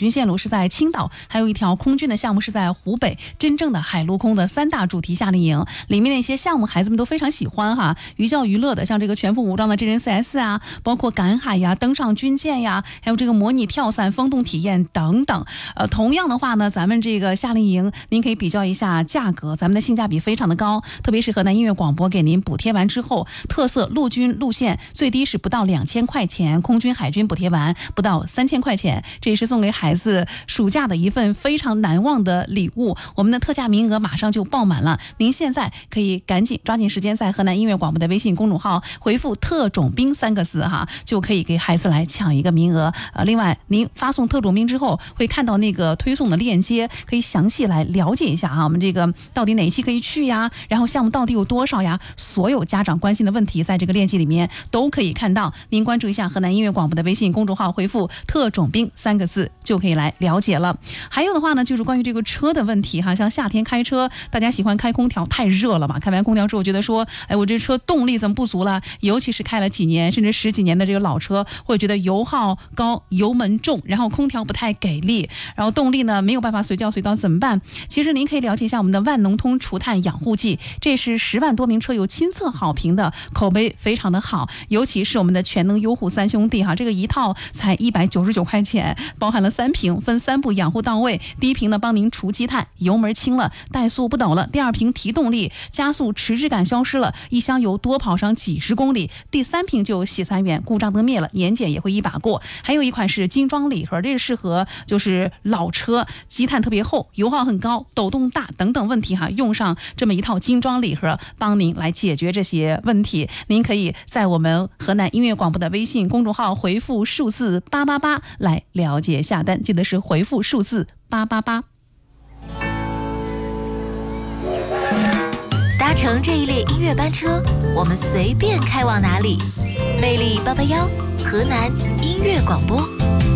军线路是在青岛，还有一条空军的项目是在湖北。真正的海陆空的3大主题夏令营，里面的一些项目孩子们都非常喜欢哈，寓教于乐的，像这个全副武装的真人 CS 啊，包括赶海呀、登上军舰呀，还有这个模拟跳伞、风洞体验等等。同样的话呢，咱们这个夏令营您可以比较一下价格，咱们的性价比非常的高，特别是河南音乐广播给您补贴完之后，特色陆军路线最低是不到2000块钱，空军海军补贴完不到3000块钱，这也是送给孩子暑假的一份非常难忘的礼物。我们的特价名额马上就爆满了，您现在可以赶紧抓紧时间在河南音乐广播的微信公众号回复特种兵3个字哈，就可以给孩子来抢一个名额。另外您发送特种兵之后会看到那个推送的链接，可以详细来了解一下我们这个到底哪一期可以去呀，然后项目到底有多少呀，所有家长关心的问题在这个链接里面都可以看到。您关注一下河南音乐广播的微信公众号，回复特种兵3个字就可以来了解了。还有的话呢，就是关于这个车的问题哈，像夏天开车大家喜欢开空调，太热了嘛，开完空调之后觉得说我这车动力怎么不足了，尤其是开了几年甚至10几年的这个老车，会觉得油耗高、油门重，然后空调不太给力，然后动力呢没有办法随叫随到怎么办？其实您可以了解一下我们的万能通除碳养护剂，这是10万多名车友亲测好评的，口碑非常的好，尤其是我们的全能优护3兄弟哈，这个一套才199块钱，包含了3瓶，分3步养护到位。第一瓶呢帮您除积碳，油门轻了，怠速不抖了；第2瓶提动力，加速迟滞感消失了，一箱油多跑上几十公里；第3瓶就洗3元，故障灯灭了，年检也会一把过。还有一款是精装礼盒，这是适合就是老车，积碳特别厚，油耗很高，抖动大等等问题哈，用上这么一套精装礼盒，帮您来解决这些问题。您可以在我们河南音乐广播的微信公众号回复数字888来了解下单，记得是回复数字888。 搭乘这一列音乐班车，我们随便开往哪里。魅力881，河南音乐广播。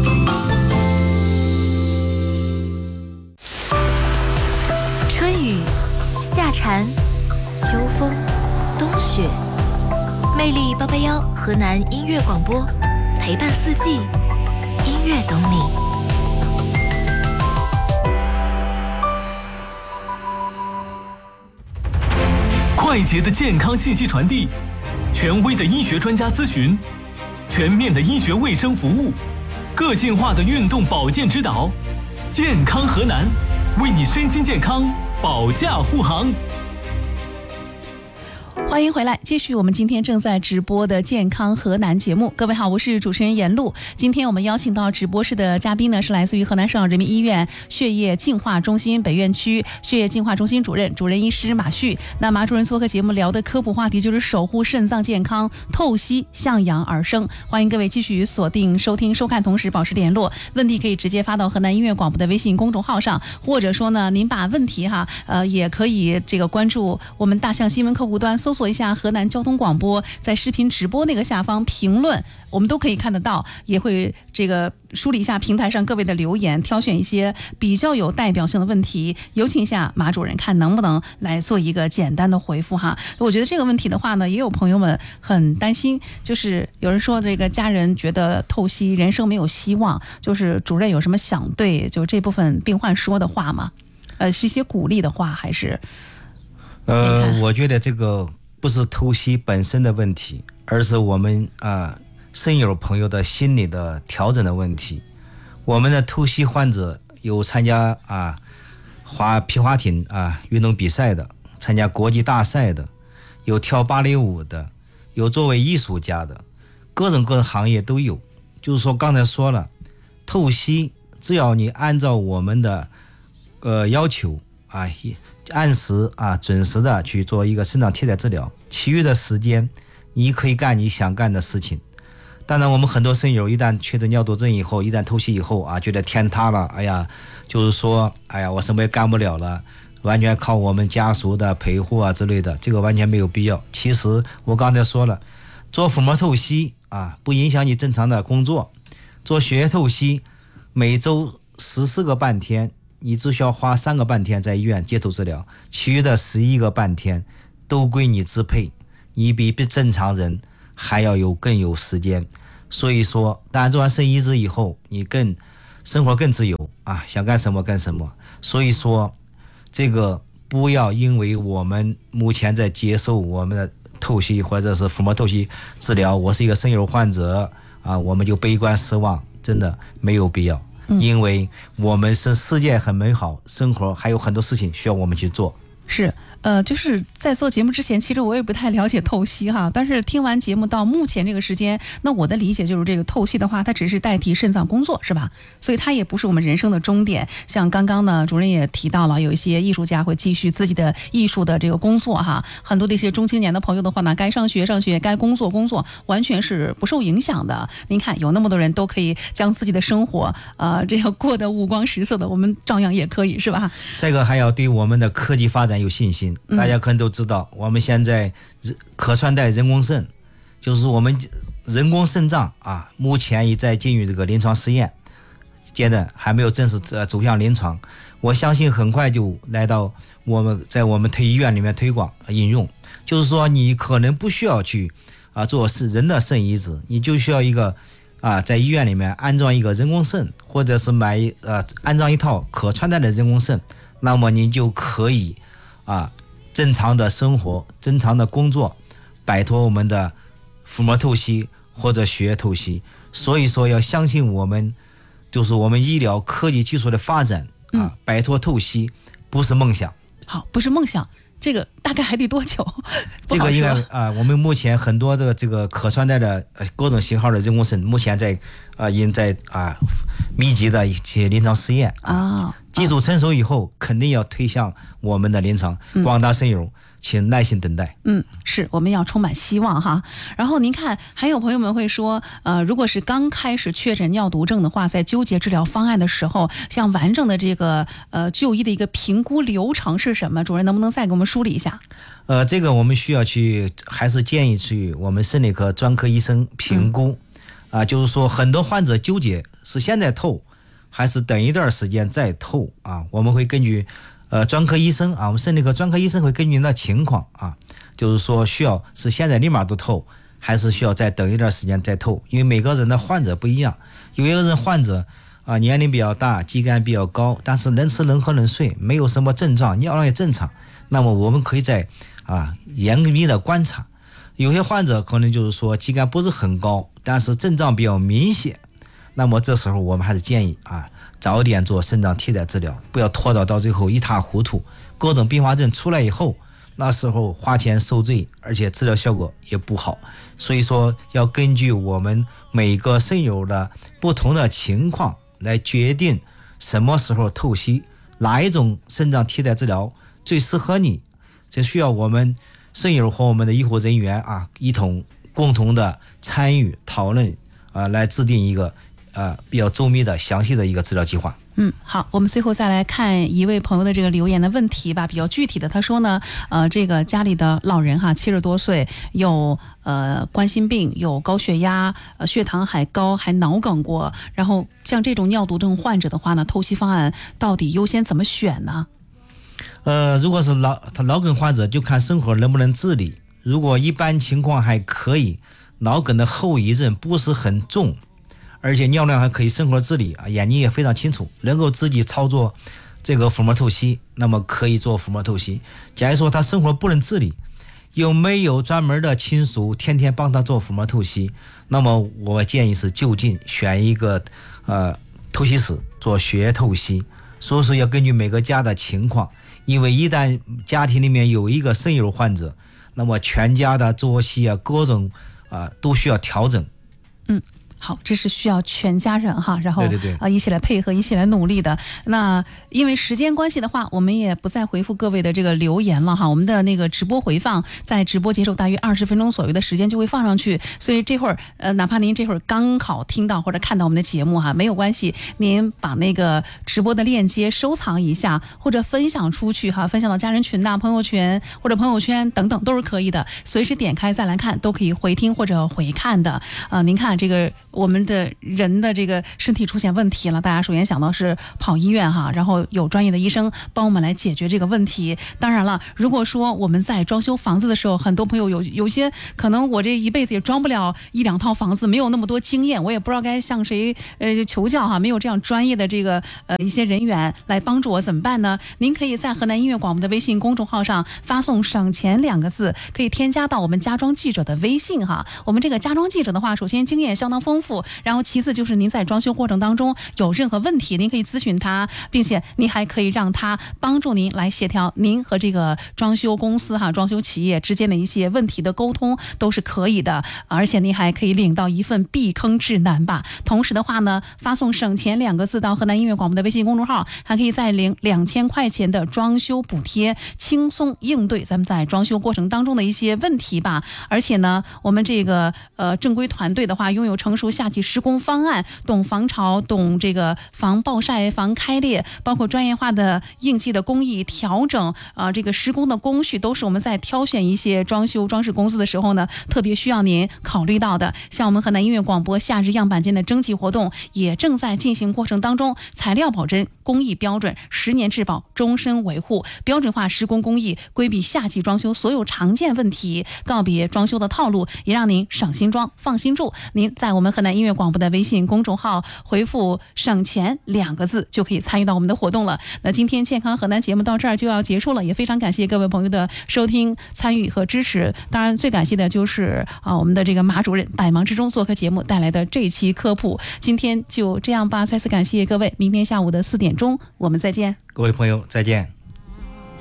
春雨、夏蝉、秋风、冬雪，魅力881，河南音乐广播，陪伴四季，音乐懂你。 快捷的健康信息传递，权威的医学专家咨询，全面的医学卫生服务，个性化的运动保健指导，健康河南，为你身心健康保驾护航。 欢迎回来，继续我们今天正在直播的健康河南节目。各位好，我是主持人严露。今天我们邀请到直播室的嘉宾呢，是来自于河南省人民医院血液净化中心北院区血液净化中心主任医师马旭。那马主任做客节目聊的科普话题就是守护肾脏健康，透析向阳而生。欢迎各位继续锁定收听收看，同时保持联络。问题可以直接发到河南音乐广播的微信公众号上，或者说呢，您把问题也可以这个关注我们大象新闻客户端，搜索一下河南交通广播，在视频直播那个下方评论，我们都可以看得到，也会这个梳理一下平台上各位的留言，挑选一些比较有代表性的问题，有请一下马主任，看能不能来做一个简单的回复哈。我觉得这个问题的话呢，也有朋友们很担心，就是有人说这个家人觉得透析人生没有希望，就是主任有什么想对就这部分病患说的话吗？是一些鼓励的话还是？ 我觉得这个不是透析本身的问题，而是我们肾友朋友的心理的调整的问题。我们的透析患者有参加皮划艇运动比赛的，参加国际大赛的，有跳芭蕾舞的，有作为艺术家的，各种各样行业都有。就是说刚才说了，透析只要你按照我们的要求按时准时的去做一个肾脏替代治疗，其余的时间你可以干你想干的事情。当然我们很多肾友一旦确诊尿毒症以后，一旦透析以后觉得天塌了，就是说我什么也干不了了，完全靠我们家属的陪护之类的，这个完全没有必要。其实我刚才说了，做腹膜透析不影响你正常的工作，做血液透析每周14个半天，你只需要花3个半天在医院接受治疗，其余的11个半天都归你支配，你比正常人还要更有时间。所以说当然做完肾移植以后，你更生活更自由啊，想干什么干什么。所以说，这个不要因为我们目前在接受我们的透析或者是腹膜透析治疗，我是一个肾疣患者啊，我们就悲观失望，真的没有必要。因为我们是世界很美好，生活还有很多事情需要我们去做。 是，就是在做节目之前，其实我也不太了解透析哈，但是听完节目到目前这个时间，那我的理解就是这个透析的话，它只是代替肾脏工作，是吧？所以它也不是我们人生的终点。像刚刚呢，主任也提到了，有一些艺术家会继续自己的艺术的这个工作哈，很多的一些中青年的朋友的话呢，该上学上学，该工作工作，完全是不受影响的。您看，有那么多人都可以将自己的生活这样过得五光十色的，我们照样也可以，是吧？ 这个还要对我们的科技发展有信心。大家可能都知道，我们现在可穿戴人工肾，就是我们人工肾脏啊，目前已在进入这个临床试验阶段，还没有正式走向临床。我相信很快就来到在我们医院里面推广应用。就是说，你可能不需要去做人的肾移植，你就需要一个在医院里面安装一个人工肾，或者是安装一套可穿戴的人工肾，那么你就可以正常的生活，正常的工作，摆脱我们的腹膜透析或者血液透析。所以说要相信我们，就是我们医疗科技技术的发展摆脱透析不是梦想。好， 不是梦想，这个大概还得多久？ 这个应该我们目前很多的这个可穿戴的各种型号的人工肾，目前在密集的一些临床试验技术成熟以后，肯定要推向我们的临床。广大肾友，请耐心等待。 是，我们要充满希望哈。然后您看，还有朋友们会说，如果是刚开始确诊尿毒症的话，在纠结治疗方案的时候，像完整的这个就医的一个评估流程是什么？主任能不能再给我们梳理一下？ 这个我们需要还是建议去我们肾内科专科医生评估。就是说很多患者纠结是现在透还是等一段时间再透我们会根据专科医生我们肾内科专科医生会根据那情况就是说需要是现在立马都透，还是需要再等一段时间再透。因为每个人的患者不一样，有一个人患者年龄比较大，肌酐比较高，但是能吃能喝能睡，没有什么症状，尿量也正常，那么我们可以在严密的观察。有些患者可能就是说肌酐不是很高，但是症状比较明显，那么这时候我们还是建议早点做肾脏替代治疗，不要拖到最后一塌糊涂，各种并发症出来以后，那时候花钱受罪，而且治疗效果也不好。所以说要根据我们每个肾友的不同的情况来决定什么时候透析，哪一种肾脏替代治疗最适合你，这需要我们肾友和我们的医护人员共同的参与讨论来制定一个比较周密的详细的一个治疗计划。 好，我们最后再来看一位朋友的这个留言的问题吧，比较具体的。他说呢，这个家里的老人70多岁，有冠心病，有高血压，血糖还高，还脑梗过。然后像这种尿毒症患者的话呢，透析方案到底优先怎么选呢？ 如果是脑梗患者，就看生活能不能自理。如果一般情况还可以，脑梗的后遗症不是很重，而且尿量还可以生活自理眼睛也非常清楚，能够自己操作这个腹膜透析，那么可以做腹膜透析。假如说他生活不能自理，有没有专门的亲属天天帮他做腹膜透析，那么我建议是就近选一个透析室做血液透析。所以说要根据每个家的情况，因为一旦家庭里面有一个肾疣患者，那么全家的作息各种都需要调整。 好，这是需要全家人然后对一起来配合，一起来努力的。那因为时间关系的话，我们也不再回复各位的这个留言了我们的那个直播回放在直播结束大约20分钟左右的时间就会放上去，所以这会儿哪怕您这会儿刚好听到或者看到我们的节目没有关系，您把那个直播的链接收藏一下，或者分享出去分享到家人群朋友圈或者朋友圈等等都是可以的，随时点开再来看，都可以回听或者回看的。您看这个我们的人的这个身体出现问题了，大家首先想到是跑医院哈，然后有专业的医生帮我们来解决这个问题。当然了，如果说我们在装修房子的时候，很多朋友有些可能我这一辈子也装不了1-2套房子，没有那么多经验，我也不知道该向谁求教哈，没有这样专业的这个一些人员来帮助我怎么办呢？您可以在河南音乐广播的微信公众号上发送省钱2个字，可以添加到我们家装记者的微信哈。我们这个家装记者的话，首先经验相当丰富，然后其次就是您在装修过程当中有任何问题，您可以咨询他，并且您还可以让他帮助您来协调您和这个装修公司哈、装修企业之间的一些问题的沟通都是可以的，而且您还可以领到一份避坑指南吧。同时的话呢，发送省钱2个字到河南音乐广播的微信公众号，还可以再领2000块钱的装修补贴，轻松应对咱们在装修过程当中的一些问题吧。而且呢，我们这个正规团队的话，拥有成熟夏季施工方案，懂防潮，懂这个防暴晒、防开裂，包括专业化的应急的工艺调整这个施工的工序，都是我们在挑选一些装饰公司的时候呢，特别需要您考虑到的。像我们河南音乐广播夏日样板间的征集活动也正在进行过程当中，材料保真，工艺标准，10年质保，终身维护，标准化施工工艺，规避夏季装修所有常见问题，告别装修的套路，也让您省心装放心住。您在我们河南音乐广播的微信公众号回复省钱2个字，就可以参与到我们的活动了。那今天健康河南节目到这儿就要结束了，也非常感谢各位朋友的收听、参与和支持。当然最感谢的就是我们的这个马主任百忙之中做客节目带来的这一期科普。今天就这样吧，再次感谢各位，明天下午的4点钟我们再见。 各位朋友再见。